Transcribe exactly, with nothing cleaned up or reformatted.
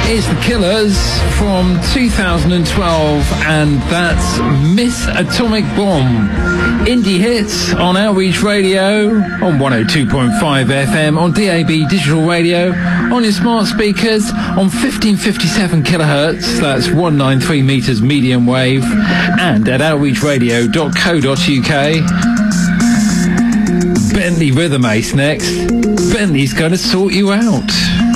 It's The Killers from two thousand twelve, and that's Miss Atomic Bomb. Indie hits on Outreach Radio, on one oh two point five F M, on D A B digital radio, on your smart speakers, on fifteen fifty-seven kilohertz, that's one ninety-three meters medium wave, and at outreach radio dot co dot uk. Bentley Rhythm Ace next. Bentley's going to sort you out.